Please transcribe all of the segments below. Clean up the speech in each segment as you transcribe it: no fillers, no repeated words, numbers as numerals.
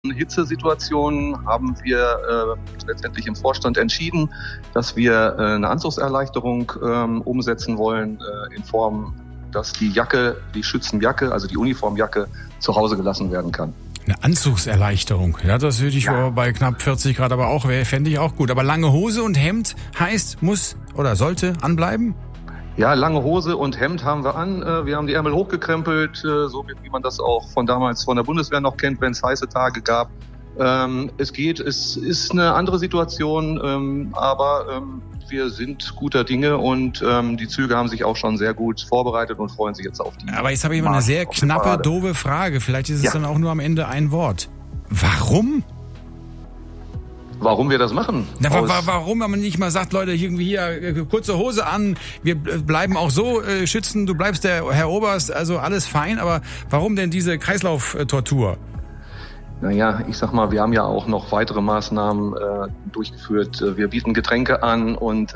Hitzesituationen haben wir letztendlich im Vorstand entschieden, dass wir eine Anzugserleichterung umsetzen wollen in Form, dass die Jacke, die Schützenjacke, also die Uniformjacke, zu Hause gelassen werden kann. Eine Anzugserleichterung, ja, das würde ich bei knapp 40 Grad aber auch, fände ich auch gut. Aber lange Hose und Hemd heißt, muss oder sollte anbleiben? Ja, lange Hose und Hemd haben wir an. Wir haben die Ärmel hochgekrempelt, so wie man das auch von damals von der Bundeswehr noch kennt, wenn es heiße Tage gab. Es ist eine andere Situation, aber wir sind guter Dinge und die Züge haben sich auch schon sehr gut vorbereitet und freuen sich jetzt auf die. Aber jetzt habe ich mal eine sehr knappe, doofe Frage. Vielleicht ist es dann auch nur am Ende ein Wort. Warum? Warum wir das machen? Na, warum man nicht mal sagt, Leute, irgendwie hier kurze Hose an, wir bleiben auch so schützen, du bleibst der Herr Oberst, also alles fein, aber warum denn diese Kreislauftortur? Naja, ich sag mal, wir haben ja auch noch weitere Maßnahmen durchgeführt. Wir bieten Getränke an und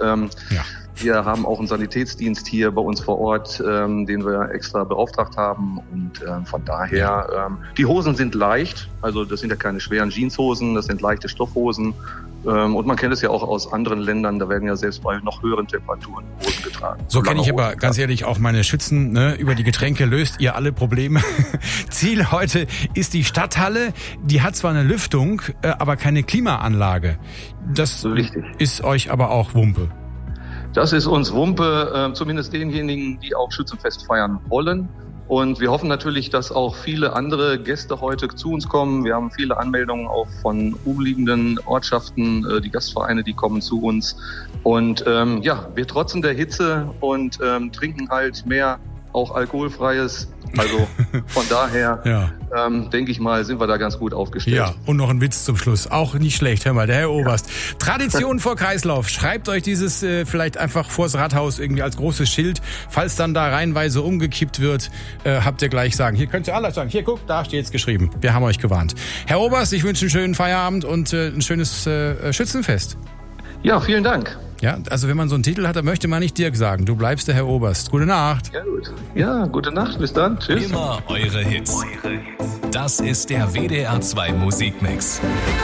wir haben auch einen Sanitätsdienst hier bei uns vor Ort, den wir extra beauftragt haben. Und von daher, die Hosen sind leicht, also das sind ja keine schweren Jeanshosen, das sind leichte Stoffhosen. Und man kennt es ja auch aus anderen Ländern, da werden ja selbst bei noch höheren Temperaturen Hosen getragen. So kenne ich aber ganz ehrlich auch meine Schützen, ne? Über die Getränke löst ihr alle Probleme. Ziel heute ist die Stadthalle, die hat zwar eine Lüftung, aber keine Klimaanlage. Das ist euch aber auch Wumpe. Das ist uns Wumpe, zumindest denjenigen, die auch Schützenfest feiern wollen. Und wir hoffen natürlich, dass auch viele andere Gäste heute zu uns kommen. Wir haben viele Anmeldungen auch von umliegenden Ortschaften, die Gastvereine, die kommen zu uns. Und wir trotzen der Hitze und trinken halt mehr auch alkoholfreies. Also von daher denke ich mal, sind wir da ganz gut aufgestellt. Ja, und noch ein Witz zum Schluss. Auch nicht schlecht, hör mal, der Herr Oberst. Tradition vor Kreislauf. Schreibt euch dieses vielleicht einfach vors Rathaus irgendwie als großes Schild. Falls dann da reihenweise umgekippt wird, habt ihr gleich sagen. Hier könnt ihr alle sagen. Hier, guckt, da steht's geschrieben. Wir haben euch gewarnt. Herr Oberst, ich wünsche einen schönen Feierabend und ein schönes Schützenfest. Ja, vielen Dank. Ja, also wenn man so einen Titel hat, dann möchte man nicht Dirk sagen. Du bleibst der Herr Oberst. Gute Nacht. Ja, gut. Ja, gute Nacht. Bis dann. Tschüss. Immer eure Hits. Das ist der WDR 2 Musikmix.